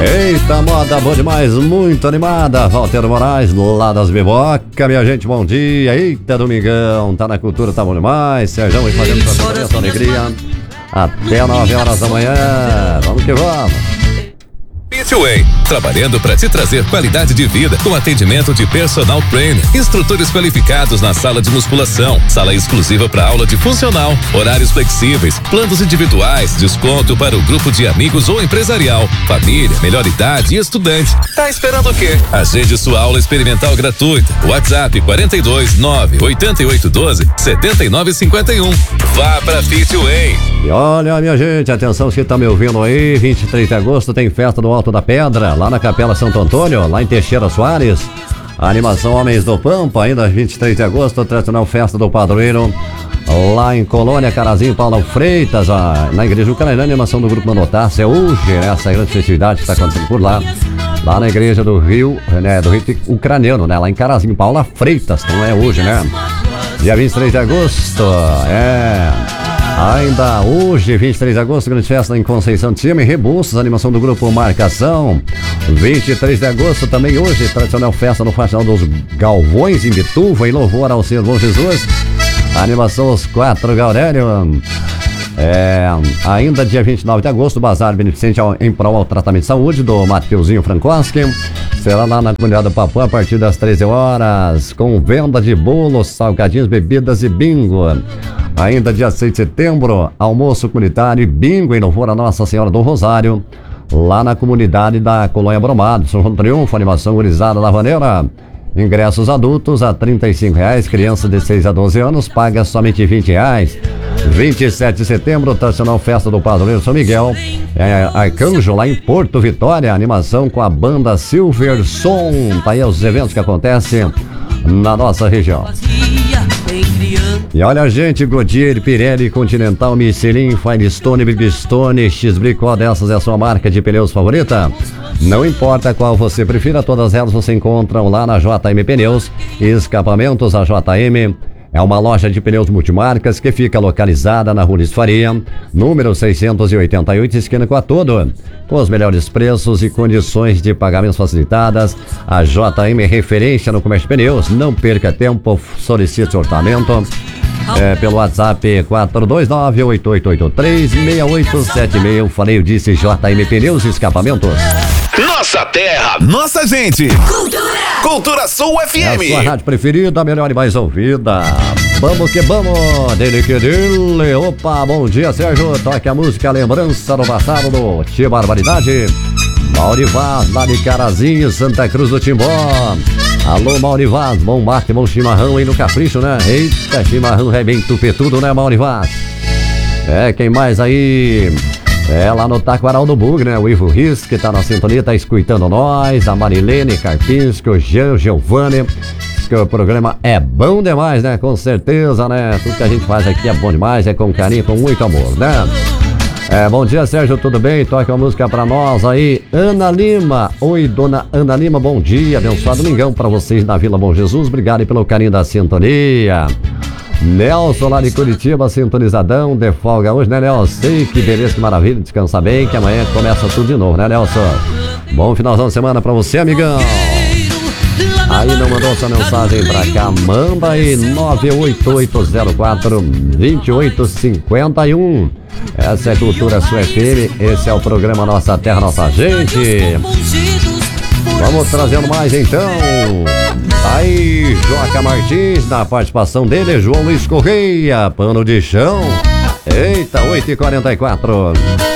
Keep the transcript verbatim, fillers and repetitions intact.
Eita, moda boa demais, muito animada. Valteiro Moraes, lá das Biboca, minha gente, bom dia. Eita, domingão, tá na cultura, tá bom demais. Sérgio aí fazendo pra essa alegria até nove horas da manhã. Vamos que vamos. Pitway, trabalhando para te trazer qualidade de vida com atendimento de personal trainer, instrutores qualificados na sala de musculação, sala exclusiva para aula de funcional, horários flexíveis, planos individuais, desconto para o grupo de amigos ou empresarial, família, melhor idade e estudante. Tá esperando o quê? Agende sua aula experimental gratuita. WhatsApp quarenta e dois, nove, oitenta e oito, doze, setenta e nove, cinquenta e um. Vá pra Pitway. E olha, minha gente, atenção, você tá me ouvindo aí, vinte e três de agosto tem festa do Alto da Pedra, lá na Capela Santo Antônio, lá em Teixeira Soares. A animação Homens do Pampa, ainda vinte e três de agosto, a tradicional festa do padroeiro, lá em Colônia, Carazinho, Paulo Freitas, a, na Igreja Ucraniana, a animação do Grupo Manotácio, é hoje, né, essa grande festividade que está acontecendo por lá, lá na Igreja do Rio, né, do Rio Ucraniano, né, lá em Carazinho, Paula Freitas, então é hoje, né, dia vinte e três de agosto, é... Ainda hoje, vinte e três de agosto, grande festa em Conceição de Cima, em Rebouças, animação do grupo Marcação. vinte e três de agosto, também hoje, tradicional festa no Faxinal dos Galvões, em Bituva, em louvor ao Senhor Bom Jesus. Animação Os Quatro Gaurélio. É, ainda dia vinte e nove de agosto, bazar beneficente ao, em prol ao tratamento de saúde do Mateuzinho Francoski. Será lá na comunidade do Papu a partir das treze horas, com venda de bolos, salgadinhos, bebidas e bingo. Ainda dia seis de setembro, almoço comunitário e bingo em louvor a Nossa Senhora do Rosário, lá na comunidade da Colônia Bromado, São João do Triunfo, animação gurizada Lavaneira. Ingressos adultos a trinta e cinco reais, crianças de seis a doze anos paga somente vinte reais. vinte e sete de setembro, tradicional festa do Padroeiro São Miguel, é Arcanjo lá em Porto Vitória, animação com a banda Silver Som. Tá aí os eventos que acontecem na nossa região. E olha, gente, Goodyear, Pirelli, Continental, Michelin, Firestone, Bridgestone, X-Brake, qual dessas é a sua marca de pneus favorita? Não importa qual você prefira, todas elas você encontram lá na J M Pneus e Escapamentos. A J M é uma loja de pneus multimarcas que fica localizada na Rua Luiz Faria, número seiscentos e oitenta e oito, esquina com a Todo. Com os melhores preços e condições de pagamentos facilitadas, a J M é referência no comércio de pneus. Não perca tempo, solicite orçamento é, pelo WhatsApp quatro dois nove, oito oito oito três, seis oito sete seis. Eu falei, eu disse J M Pneus e Escapamentos. Nossa terra, nossa gente. Cultura, Cultura Sul F M. É a sua rádio preferida, a melhor e mais ouvida. Vamos que vamos, dele que dele. Opa, bom dia, Sérgio. Toque a música Lembrança do Passado do Tia Barbaridade. Maurivaz, lá de Carazinho, Santa Cruz do Timbó. Alô, Maurivaz, bom mate, bom chimarrão aí no capricho, né? Eita, chimarrão é bem tupetudo, né, Maurivaz? É, quem mais aí? É, lá no Taquaral do Bug, né? O Ivo Riz, que tá na sintonia, tá escutando nós. A Marilene Carpinski, o Jean Giovanni. Que o programa é bom demais, né? Com certeza, né? Tudo que a gente faz aqui é bom demais, é com carinho, com muito amor, né? É, bom dia, Sérgio, tudo bem? Toca uma música pra nós aí. Ana Lima. Oi, dona Ana Lima, bom dia. Abençoado domingão pra vocês na Vila Bom Jesus. Obrigado pelo carinho da sintonia. Nelson lá de Curitiba, sintonizadão, de folga hoje, né, Nelson? Sei que beleza, que maravilha, descansa bem, que amanhã começa tudo de novo, né, Nelson? Bom finalzão de semana pra você, amigão. Aí não mandou sua mensagem pra cá, manda aí nove oito oito zero quatro, dois oito cinco um. Essa é a Cultura Sul F M, esse é o programa Nossa Terra, Nossa Gente. Vamos trazendo mais então. Aí, Joca Martins, na participação dele, João Luiz Correia, Pano de Chão. Eita, oito e quarenta e quatro.